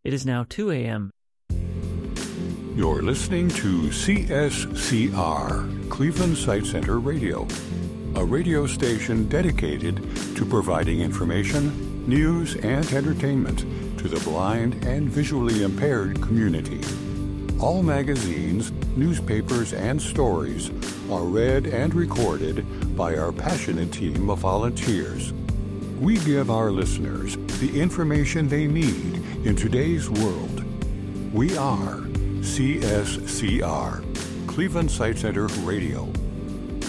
It is now 2 a.m. You're listening to CSCR, Cleveland Sight Center Radio, a radio station dedicated to providing information, news, and entertainment to the blind and visually impaired community. All magazines, newspapers, and stories are read and recorded by our passionate team of volunteers. We give our listeners the information they need in today's world. We are CSCR, Cleveland Sight Center Radio.